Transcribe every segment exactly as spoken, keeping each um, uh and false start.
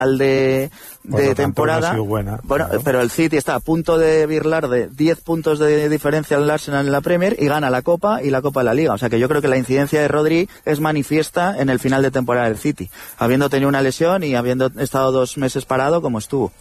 de, de temporada. No buena, bueno, claro. Pero el City está a punto de birlar de diez puntos de diferencia al Arsenal en la Premier y gana la Copa y la Copa de la Liga. O sea que yo creo que la incidencia de Rodri es manifiesta en el final de temporada del City, habiendo tenido una lesión y habiendo estado dos meses parado como estuvo.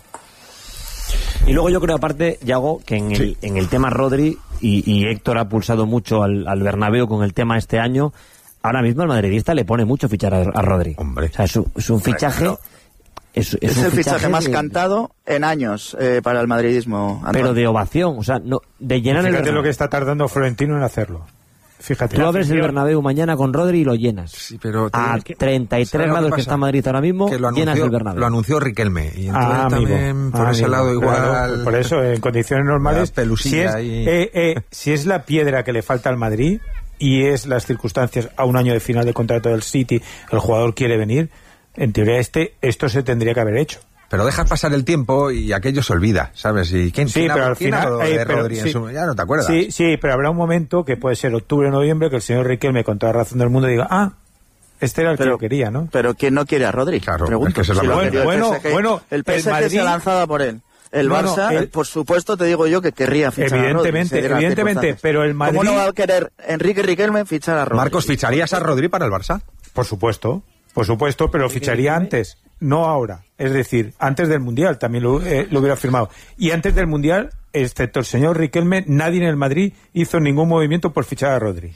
Y luego yo creo aparte, Yago, que en el, sí. en el tema Rodri, y, y Héctor ha pulsado mucho al, al Bernabéu con el tema este año, ahora mismo el madridista le pone mucho fichar a, a Rodri. Hombre. O sea, es, un, es un fichaje... Claro. Es, es, es un el fichaje, fichaje más de... cantado en años eh, para el madridismo, Antonio. Pero de ovación, o sea, no, de llenar Fíjate el Bernabéu. lo que está tardando Florentino en hacerlo. Fíjate. Tú abres el Bernabéu mañana con Rodri y lo llenas. Sí, pero a treinta y tres grados que, que está Madrid ahora mismo, que anunció, llenas el Bernabéu. Lo anunció Riquelme. Y entonces ah, también amigo. por ah, ese amigo. lado igual... Claro, por eso, en condiciones normales, si es, y... eh, eh, si es la piedra que le falta al Madrid y es las circunstancias a un año de final de contrato del City, el jugador quiere venir, en teoría este esto se tendría que haber hecho. Pero dejas pasar el tiempo y aquello se olvida, ¿sabes? ¿Y quién, sí, quién pero ha, al quién final, ha eh, de pero, Rodri en sí, su... Ya no te acuerdas. Sí, sí, pero habrá un momento que puede ser octubre o noviembre que el señor Riquelme, con toda razón del mundo, diga, ah, este era el pero, que quería, ¿no? Pero ¿quién no quiere a Rodri? Claro, Pregunto. es que se lo si bueno, bueno, el P S G, bueno, el P S G el Madrid, se ha lanzado por él. El bueno, Barça, el, por supuesto, te digo yo que querría fichar evidentemente, a Rodri. Evidentemente, pero el Madrid... ¿Cómo no va a querer Enrique Riquelme fichar a Rodri? Marcos, ¿ficharías a Rodri para el Barça? Por supuesto, por supuesto, pero lo ficharía antes, no ahora. Es decir, antes del Mundial también lo, eh, lo hubiera firmado. Y antes del Mundial, excepto el señor Riquelme, nadie en el Madrid hizo ningún movimiento por fichar a Rodri.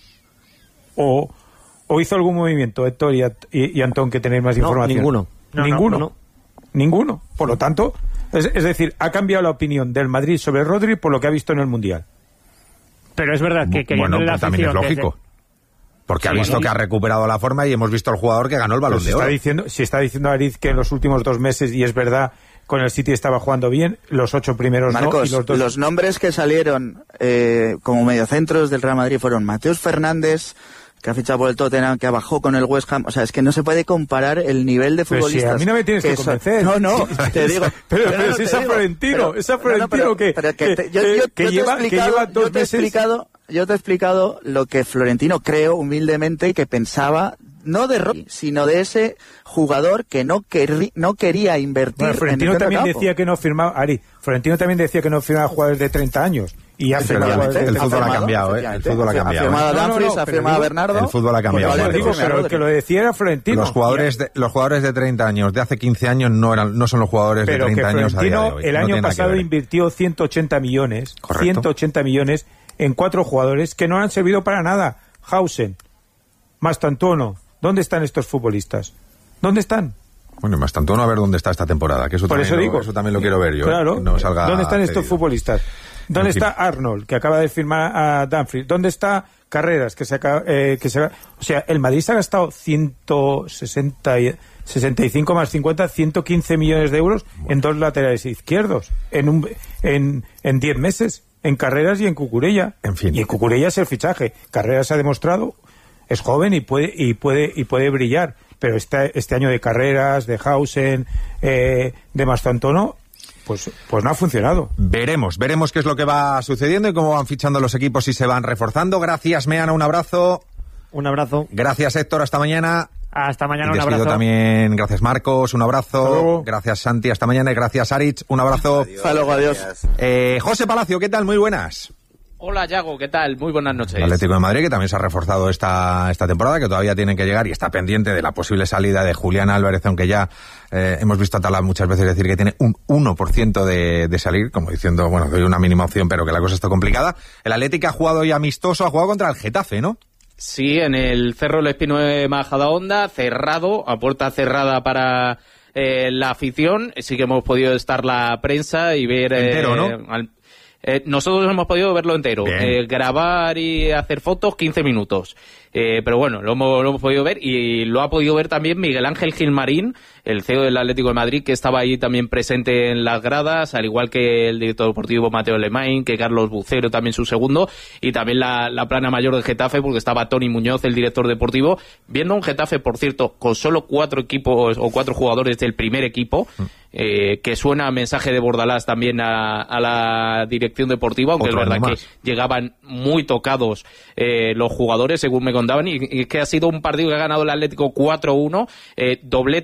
O, o hizo algún movimiento, Héctor y, y, y Antón, que tenéis más no, información. Ninguno. No, ninguno. No, no. Ninguno. Por lo tanto, es, es decir, ha cambiado la opinión del Madrid sobre Rodri por lo que ha visto en el Mundial. Pero es verdad que bueno, la pues también es lógico. Desde... Porque sí, ha visto que ha recuperado la forma y hemos visto al jugador que ganó el Balón si de Oro. Está diciendo, si está diciendo Ariz que en los últimos dos meses, y es verdad, con el City estaba jugando bien, los ocho primeros Marcos, no, y los dos... los nombres que salieron eh, como mediocentros del Real Madrid fueron Mateus Fernández, que ha fichado por el Tottenham, que bajó con el West Ham. O sea, es que no se puede comparar el nivel de futbolistas. Pero si a mí no me tienes que, que convencer. No, no, te digo. pero, pero, pero no, si es a Florentino, es a Florentino que, pero que, que, te, yo, yo, que, yo lleva, que lleva dos yo te meses... He explicado, yo te he explicado lo que Florentino creo humildemente y que pensaba, no de Rodri, sino de ese jugador que no, querri, no quería invertir. Bueno, Florentino en el también campo. decía que no firmaba, Ari, Florentino también decía que no firmaba jugadores de treinta años. Y ya firmado, el, el fútbol ha cambiado, ¿eh? El fútbol ha cambiado. Ha firmado a Dumfries, no, no, no, ha firmado a Bernardo. El fútbol ha cambiado. Pues vale, digo, pero el que lo decía era Florentino. Los jugadores, de, los jugadores de treinta años, de hace quince años, no eran, no son los jugadores pero de treinta años a día de hoy. El año no pasado invirtió ciento ochenta millones, Correcto. ciento ochenta millones en cuatro jugadores que no han servido para nada. Hausen, Mastantuono, ¿dónde están estos futbolistas? ¿Dónde están? Bueno, más tanto no a ver dónde está esta temporada, que eso, Por también, eso, lo, digo, eso también lo quiero ver yo. Claro, eh, no salga ¿dónde están estos cedido. futbolistas? ¿Dónde en está fin. Arnold, que acaba de firmar a Dumfries? ¿Dónde está Carreras, que se acaba, eh, que se o sea, el Madrid se ha gastado ciento sesenta y, sesenta y cinco más cincuenta, ciento quince millones de euros bueno. en dos laterales izquierdos, en un en en diez meses, en Carreras y en Cucurella. En fin. Y en Cucurella es el fichaje. Carreras ha demostrado, es joven y puede y puede y puede brillar. Pero este, este año de Carreras, de Hausen, eh, de Mastantuono, pues, pues no ha funcionado. Veremos, veremos qué es lo que va sucediendo y cómo van fichando los equipos y se van reforzando. Gracias, Meana, un abrazo. Un abrazo. Gracias, Héctor, hasta mañana. Hasta mañana, y un abrazo. También, gracias, Marcos, un abrazo. Gracias, Santi, hasta mañana. Y gracias, Aritz, un abrazo. Adiós, hasta luego, adiós. Eh, José Palacio, ¿qué tal? Muy buenas. Hola, Yago, ¿qué tal? Muy buenas noches. El Atlético de Madrid, que también se ha reforzado esta, esta temporada, que todavía tienen que llegar y está pendiente de la posible salida de Julián Álvarez, aunque ya eh, hemos visto a Tala muchas veces decir que tiene un uno por ciento de, de salir, como diciendo, bueno, que hay una mínima opción, pero que la cosa está complicada. El Atlético ha jugado ya amistoso, ha jugado contra el Getafe, ¿no? Sí, en el Cerro del Espino de Majadahonda, cerrado, a puerta cerrada para eh, la afición. Sí que hemos podido estar la prensa y ver... Entero, eh, ¿no? Al, Eh, nosotros hemos podido verlo entero, eh, grabar y hacer fotos quince minutos, eh, pero bueno, lo hemos, lo hemos podido ver y lo ha podido ver también Miguel Ángel Gilmarín, el C E O del Atlético de Madrid, que estaba ahí también presente en las gradas, al igual que el director deportivo Mateo Lemain, que Carlos Bucero también su segundo, y también la, la plana mayor del Getafe, porque estaba Tony Muñoz, el director deportivo, viendo un Getafe, por cierto, con solo cuatro equipos o cuatro jugadores del primer equipo, eh, que suena a mensaje de Bordalás también a, a la dirección deportiva, aunque Otro es verdad más. que llegaban muy tocados eh, los jugadores, según me contaban, y, y que ha sido un partido que ha ganado el Atlético cuatro uno, eh, doblete de Luke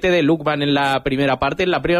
van en la primera parte. En la primera